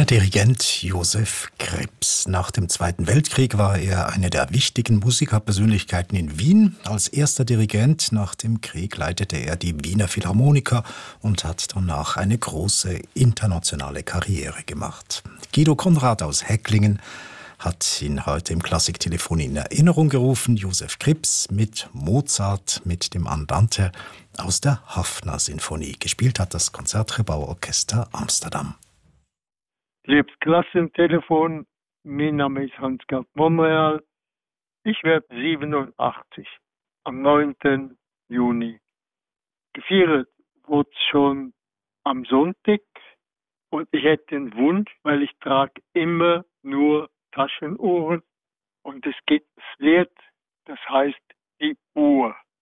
Wiener Dirigent Josef Krips. Nach dem Zweiten Weltkrieg war er eine der wichtigen Musikerpersönlichkeiten in Wien. Als erster Dirigent nach dem Krieg leitete er die Wiener Philharmoniker und hat danach eine große internationale Karriere gemacht. Guido Konrad aus Hecklingen hat ihn heute im Klassiktelefon in Erinnerung gerufen. Josef Krips mit Mozart, mit dem Andante aus der Haffner-Sinfonie. Gespielt hat das Konzertgebauorchester Amsterdam. Liebes Klassentelefon, mein Name ist Hans-Gerd Monreal. Ich werde 87 am 9. Juni. Gefeiert wurde schon am Sonntag und ich hätte den Wunsch, weil ich trage immer nur Taschenuhren und es gibt das Lied, das heißt die Uhr.